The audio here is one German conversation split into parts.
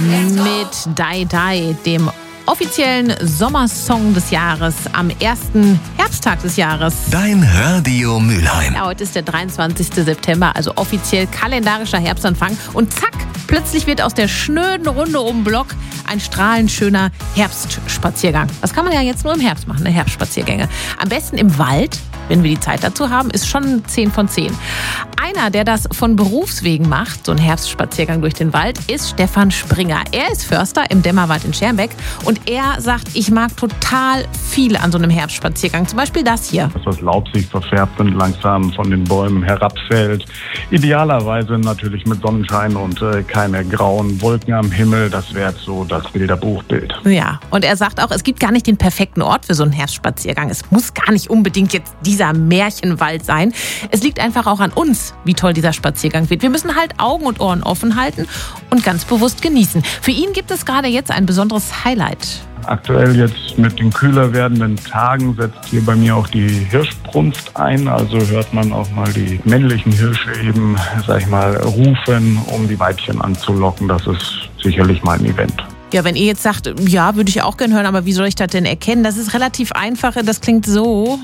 mit Dai Dai, dem offiziellen Sommersong des Jahres am ersten Herbsttag des Jahres. Dein Radio Mülheim. Ja, heute ist der 23. September, also offiziell kalendarischer Herbstanfang. Und zack, plötzlich wird aus der schnöden Runde um den Block ein strahlend schöner Herbstspaziergang. Das kann man ja jetzt nur im Herbst machen, Herbstspaziergänge. Am besten im Wald, wenn wir die Zeit dazu haben, ist schon 10 von 10. Einer, der das von Berufswegen macht, so einen Herbstspaziergang durch den Wald, ist Stefan Springer. Er ist Förster im Dämmerwald in Schermbeck und er sagt, ich mag total viel an so einem Herbstspaziergang. Zum Beispiel das hier. Dass das Laub sich verfärbt und langsam von den Bäumen herabfällt. Idealerweise natürlich mit Sonnenschein und keine grauen Wolken am Himmel. Das wäre jetzt so das Bilderbuchbild. Ja, und er sagt auch, es gibt gar nicht den perfekten Ort für so einen Herbstspaziergang. Es muss gar nicht unbedingt jetzt dieser Märchenwald sein. Es liegt einfach auch an uns, wie toll dieser Spaziergang wird. Wir müssen halt Augen und Ohren offen halten und ganz bewusst genießen. Für ihn gibt es gerade jetzt ein besonderes Highlight. Aktuell jetzt mit den kühler werdenden Tagen setzt hier bei mir auch die Hirschbrunft ein. Also hört man auch mal die männlichen Hirsche eben, sag ich mal, rufen, um die Weibchen anzulocken. Das ist sicherlich mal ein Event. Ja, wenn ihr jetzt sagt, ja, würde ich auch gerne hören, aber wie soll ich das denn erkennen? Das ist relativ einfach, das klingt so.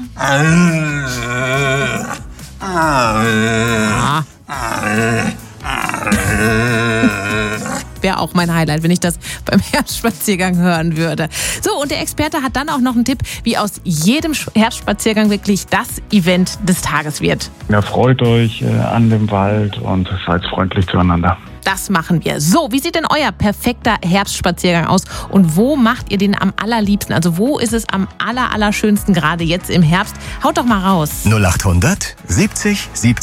Wäre auch mein Highlight, wenn ich das beim Herbstspaziergang hören würde. So, und der Experte hat dann auch noch einen Tipp, wie aus jedem Herbstspaziergang wirklich das Event des Tages wird. Ja, freut euch an dem Wald und seid freundlich zueinander. Das machen wir. So, wie sieht denn euer perfekter Herbstspaziergang aus? Und wo macht ihr den am allerliebsten? Also wo ist es am allerschönsten gerade jetzt im Herbst? Haut doch mal raus. 0800 70 70